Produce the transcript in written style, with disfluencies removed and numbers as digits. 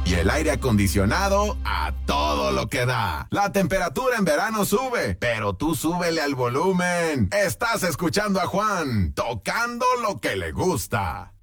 Y el aire acondicionado a todo lo que da. La temperatura en verano sube, pero tú súbele al volumen. Estás escuchando a Juan, tocando lo que le gusta.